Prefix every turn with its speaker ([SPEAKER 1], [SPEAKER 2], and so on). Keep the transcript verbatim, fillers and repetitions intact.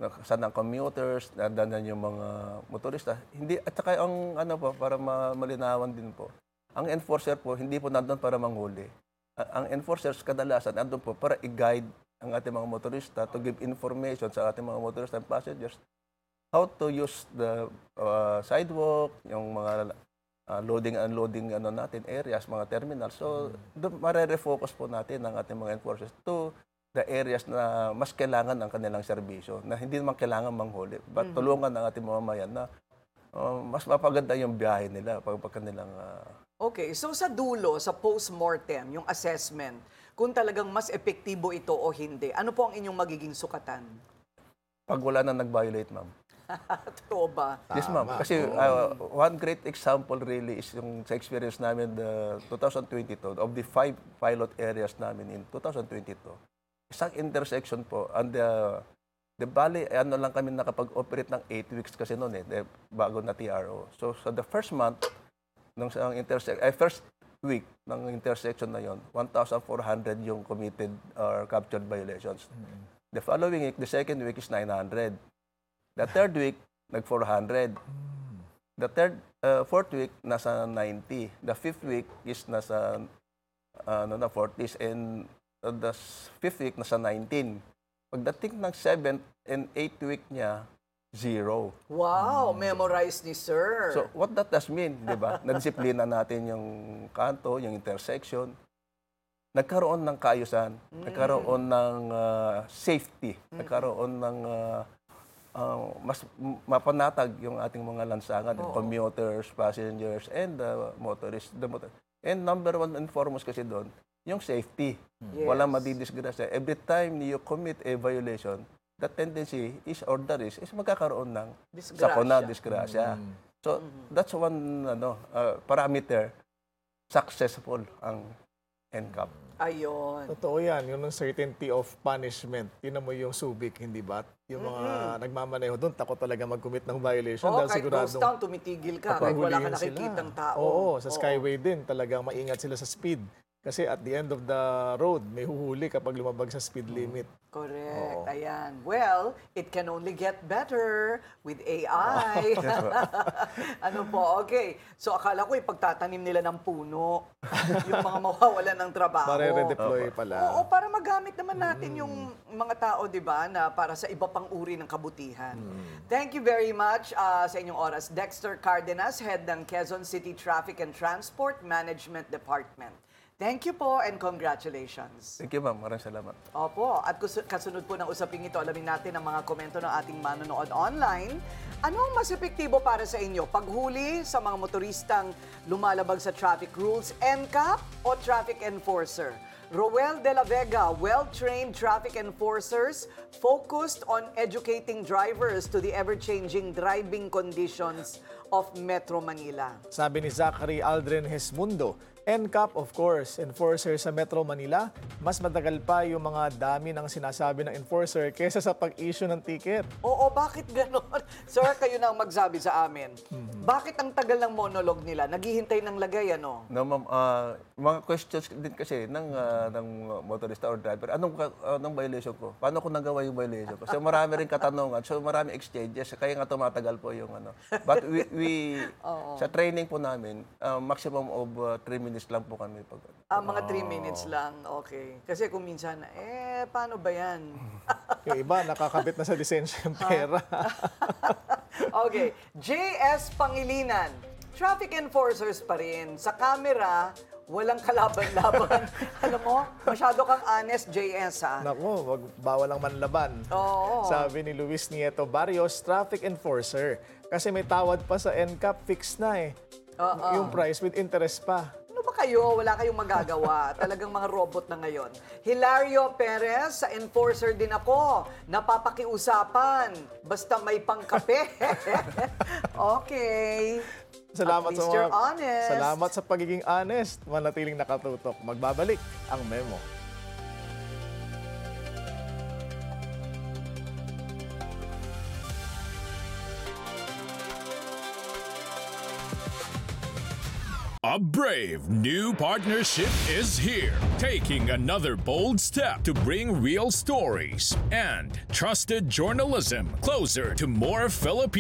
[SPEAKER 1] saan ang commuters, dadaan yung mga motorista. Hindi, at saka ang ano po, para ma- malinawan din po, ang enforcer po, hindi po nandun para manghuli. A- Ang enforcers kadalasan nandun po para i-guide ang ating mga motorista to give information sa ating mga motorista and passengers how to use the uh, sidewalk, yung mga uh, loading and unloading ano natin areas, mga terminals. So, doon marere-focus po natin ang ating mga enforcers to the areas na mas kailangan ng kanilang serbisyo, na hindi naman kailangan manghuli, but tulungan ang ating mamamayan na uh, mas mapaganda yung biyahe nila pag, pag kanilang... Uh,
[SPEAKER 2] Okay, so sa dulo, sa post-mortem, yung assessment, kung talagang mas epektibo ito o hindi, ano po ang inyong magiging sukatan?
[SPEAKER 1] pag wala na nag-violate, ma'am.
[SPEAKER 2] Totoo ba?
[SPEAKER 1] Yes, ma'am. Kasi uh, one great example really is yung sa experience namin the twenty twenty-two, of the five pilot areas namin in twenty twenty-two. Isang intersection po, and the, the bali, ano lang kami nakapag-operate ng eight weeks kasi noon eh, the, bago na T R O. So, sa the first month, ng sa intersection, eh, first week ng intersection na yon, one thousand four hundred yung committed or captured violations. Mm-hmm. The following week, the second week is nine hundred. The third week, nag four hundred. The third, uh, fourth week, nasa ninety. The fifth week is nasa uh, ano na, forties. And uh, the fifth week, nasa nineteen. Pagdating ng seventh and eighth week niya, zero.
[SPEAKER 2] Wow, memorize ni sir.
[SPEAKER 1] So, what that does mean, di ba? Nadisiplina natin yung kanto, yung intersection. Nagkaroon ng kaayusan, mm. nagkaroon ng uh, safety, mm. nagkaroon ng uh, uh, mas mapanatag yung ating mga lansangan, oh. commuters, passengers, and the uh, motorists. The motor. And number one and foremost kasi doon, yung safety. Yes. Walang madidisgrasya. Every time you commit a violation, the tendency is or the risk is magkakaroon ng sakuna, disgrasya. Mm. So, mm-hmm. that's one ano, uh, parameter successful ang N C A P.
[SPEAKER 2] Ayun.
[SPEAKER 3] Totoo yan, yung certainty of punishment. Tinan mo yung Subic, hindi ba? Yung mga mm-hmm. nagmamaneho doon, takot talaga mag-commit ng violation.
[SPEAKER 2] Oo,
[SPEAKER 3] dahil
[SPEAKER 2] kahit
[SPEAKER 3] siguradong
[SPEAKER 2] ghost town, tumitigil ka. Kahit wala ka nakikitang tao.
[SPEAKER 3] Oo, sa Skyway din, talagang maingat sila sa speed. Kasi at the end of the road, may huhuli kapag lumabag sa speed limit.
[SPEAKER 2] Correct.
[SPEAKER 3] Oo.
[SPEAKER 2] Ayan. Well, it can only get better with A I. Ano po? Okay. So, akala ko ipagtatanim nila ng puno. Yung mga mawawalan ng trabaho.
[SPEAKER 3] Mare-redeploy pala.
[SPEAKER 2] Oo, para magamit naman natin yung mga tao, di ba, na para sa iba pang uri ng kabutihan. Thank you very much uh, sa inyong oras. Dexter Cardenas, Head ng Quezon City Traffic and Transport Management Department. Thank you po and congratulations.
[SPEAKER 1] Thank you, ma'am. Maraming salamat.
[SPEAKER 2] Opo. At kasunod po ng usaping ito, alamin natin ang mga komento ng ating manonood online. Ano ang mas epektibo para sa inyo? Paghuli sa mga motoristang lumalabag sa traffic rules, N C A P o traffic enforcer? Roel de la Vega, well-trained traffic enforcers focused on educating drivers to the ever-changing driving conditions of Metro Manila.
[SPEAKER 3] Sabi ni Zachary Aldrin Hesmundo, N C A P, of course, enforcer sa Metro Manila, mas matagal pa yung mga dami ng sinasabi ng enforcer kaysa sa pag-issue ng ticket.
[SPEAKER 2] Oo, bakit ganon? Sir, kayo na ang magsabi sa amin. Mm-hmm. Bakit ang tagal ng monologue nila? Naghihintay ng lagay, ano?
[SPEAKER 1] No, ma'am, uh, mga questions din kasi ng, uh, ng motorista or driver. Anong, uh, anong violation ko? Paano ko nagawa yung violation ko? So marami rin katanungan. So marami exchanges. Kaya nga tumatagal po yung ano. But we, we sa training po namin, uh, maximum of uh, three minutes lang po kami. Pag,
[SPEAKER 2] ah, mga three minutes lang. Okay. Kasi kung minsan, eh, paano ba yan?
[SPEAKER 3] Yung iba, nakakabit na sa lisensya yung pera.
[SPEAKER 2] Okay. J S Pangilinan, traffic enforcers pa rin. Sa camera, walang kalaban-laban. Alam mo, masyado kang honest, J S, ha?
[SPEAKER 3] Naku, wag, bawal ang manlaban.
[SPEAKER 2] Oo.
[SPEAKER 3] Sabi ni Luis Nieto Barrios, traffic enforcer. Kasi may tawad pa sa N C A P, fix na eh.
[SPEAKER 2] Oo.
[SPEAKER 3] Yung price with interest pa.
[SPEAKER 2] Ano ba kayo? Wala kayong magagawa. Talagang mga robot na ngayon. Hilario Perez, sa enforcer din ako. Napapakiusapan. Basta may pangkape. Okay.
[SPEAKER 3] Salamat
[SPEAKER 2] At
[SPEAKER 3] sa
[SPEAKER 2] least you're
[SPEAKER 3] mga,
[SPEAKER 2] honest.
[SPEAKER 3] Salamat sa pagiging honest. Manatiling nakatutok. Magbabalik ang memo.
[SPEAKER 4] A brave new partnership is here, taking another bold step to bring real stories and trusted journalism closer to more Filipinos.